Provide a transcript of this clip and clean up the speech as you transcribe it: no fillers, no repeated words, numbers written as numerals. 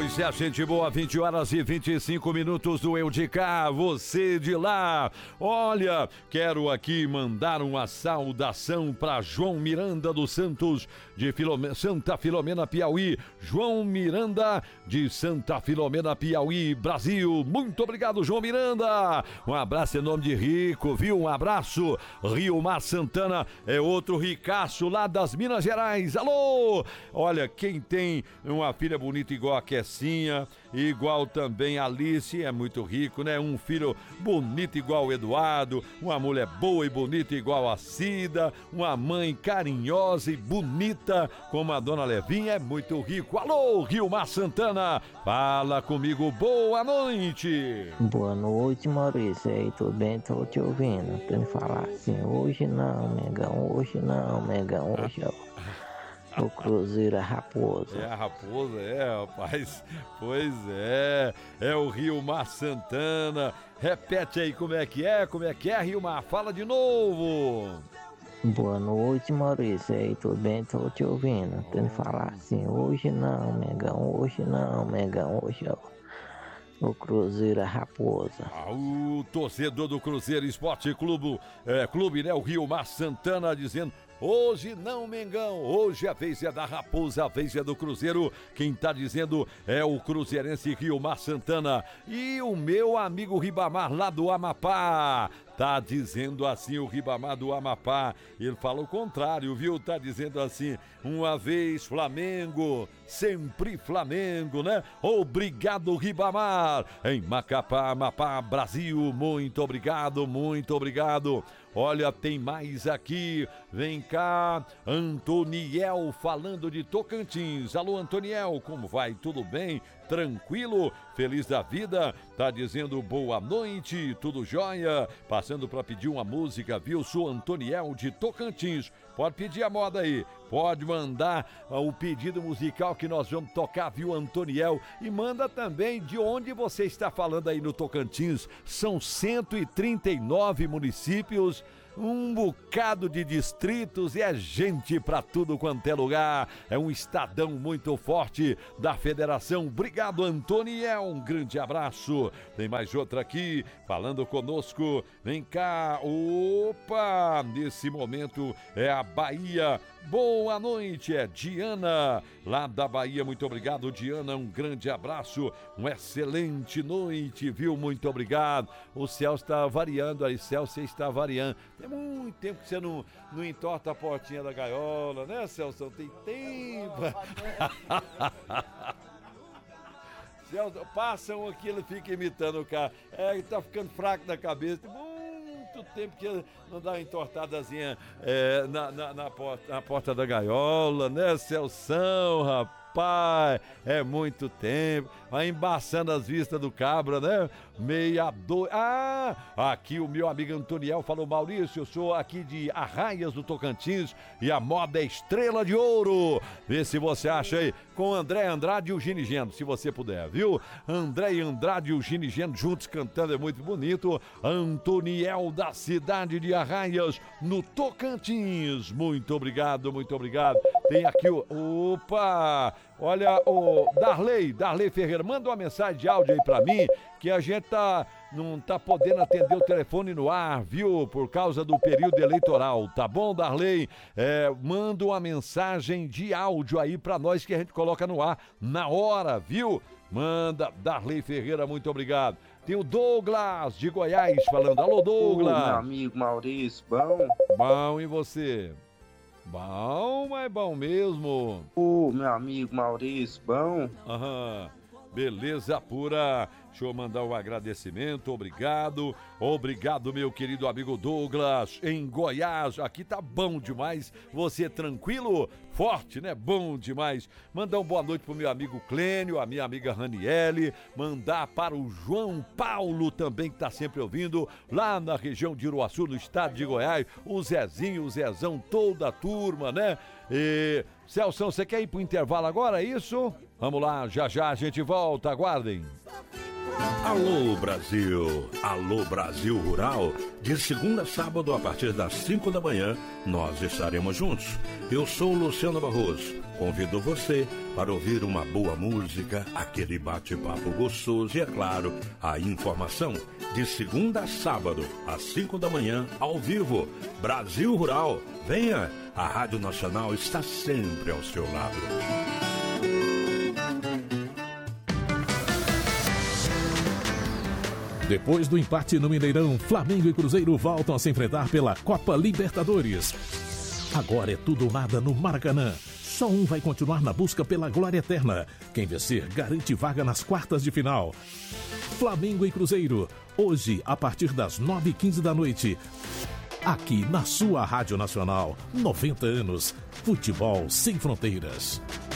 Pois é, gente boa, 20 horas e 25 minutos do Eu de Cá, você de lá. Olha, quero aqui mandar uma saudação para João Miranda dos Santos, de Santa Filomena, Piauí. João Miranda, de Santa Filomena, Piauí, Brasil. Muito obrigado, João Miranda. Um abraço em nome de Rico, viu? Um abraço. Riomar Santana é outro ricaço lá das Minas Gerais. Alô! Olha, quem tem uma filha bonita igual a Kessinha, igual também a Alice, é muito rico, né? Um filho bonito igual o Eduardo, uma mulher boa e bonita igual a Cida, uma mãe carinhosa e bonita como a Dona Levinha, é muito rico. Alô, Riomar Santana, fala comigo, boa noite. Boa noite, Maurício, e aí, tudo bem? Tô te ouvindo, pra me falar assim, hoje não, Mengão, hoje o Cruzeiro é Raposa. É a Raposa, rapaz. Pois é o Riomar Santana. Repete aí como é que é, Riomar? Fala de novo. Boa noite, Maurício, e aí, tudo bem? Tô te ouvindo, pra me falar assim, hoje não, Mengão, hoje o Cruzeiro é Raposa. O torcedor do Cruzeiro Esporte Clube, né? O Riomar Santana dizendo: hoje não, Mengão, hoje a vez é da Raposa, a vez é do Cruzeiro. Quem tá dizendo é o cruzeirense Riomar Santana. E o meu amigo Ribamar lá do Amapá, tá dizendo assim, o Ribamar do Amapá, ele fala o contrário, viu? Tá dizendo assim, uma vez Flamengo, sempre Flamengo, né? Obrigado, Ribamar, em Macapá, Amapá, Brasil, muito obrigado. Olha, tem mais aqui, vem cá, Antoniel falando de Tocantins. Alô, Antoniel, como vai? Tudo bem? Tranquilo? Feliz da vida? Tá dizendo boa noite, tudo jóia? Passando para pedir uma música, viu? Sou Antoniel de Tocantins. Pode pedir a moda aí, pode mandar o pedido musical que nós vamos tocar, viu, Antoniel? E manda também de onde você está falando aí no Tocantins. São 139 municípios, um bocado de distritos e é gente pra tudo quanto é lugar. É um estadão muito forte da federação. Obrigado, Antoniel, um grande abraço. Tem mais outra aqui falando conosco. Vem cá, opa, nesse momento é a Bahia. Boa noite, é Diana, lá da Bahia. Muito obrigado, Diana, um grande abraço, uma excelente noite, viu? Muito obrigado. O céu está variando aí, Celso, você está variando. Tem muito tempo que você não entorta a portinha da gaiola, né, Celso? Tem tempo. Celso, passa um aqui, ele fica imitando o cara. Ele tá ficando fraco na cabeça. Tem muito tempo que não dá uma entortadazinha na porta da gaiola, né, Celção, rapaz? É muito tempo. Vai embaçando as vistas do cabra, né? Aqui o meu amigo Antoniel falou: Maurício, eu sou aqui de Arraias do Tocantins e a moda é Estrela de Ouro. Vê se você acha aí, com André Andrade e o Gini Geno, se você puder, viu? André Andrade e o Gini Geno juntos cantando, é muito bonito. Antoniel da cidade de Arraias, no Tocantins. Muito obrigado. Tem aqui opa! Olha, o Darley Ferreira, manda uma mensagem de áudio aí pra mim, que a gente não tá podendo atender o telefone no ar, viu? Por causa do período eleitoral, tá bom, Darley? Manda uma mensagem de áudio aí pra nós que a gente coloca no ar na hora, viu? Manda, Darley Ferreira, muito obrigado. Tem o Douglas de Goiás falando. Alô, Douglas. Meu amigo Maurício, bom? Bom, e você? Bom, mas bom mesmo. Meu amigo Maurício, bom? Aham, beleza pura. Deixa eu mandar um agradecimento, obrigado, meu querido amigo Douglas, em Goiás. Aqui tá bom demais, você tranquilo? Forte, né? Bom demais. Mandar uma boa noite pro meu amigo Clênio, a minha amiga Raniele, mandar para o João Paulo também, que tá sempre ouvindo, lá na região de Iruaçu, no estado de Goiás, o Zezinho, o Zezão, toda a turma, né? E, Celso, você quer ir pro intervalo agora, é isso? Vamos lá, já a gente volta, aguardem. Alô Brasil, alô Brasil Rural, de segunda a sábado a partir das 5 da manhã, nós estaremos juntos. Eu sou Luciano Barroso, convido você para ouvir uma boa música, aquele bate-papo gostoso e, é claro, a informação. De segunda a sábado, às 5 da manhã, ao vivo, Brasil Rural. Venha, a Rádio Nacional está sempre ao seu lado. Depois do empate no Mineirão, Flamengo e Cruzeiro voltam a se enfrentar pela Copa Libertadores. Agora é tudo ou nada no Maracanã. Só um vai continuar na busca pela glória eterna. Quem vencer garante vaga nas quartas de final. Flamengo e Cruzeiro, hoje a partir das 9h15 da noite. Aqui na sua Rádio Nacional, 90 anos. Futebol sem fronteiras.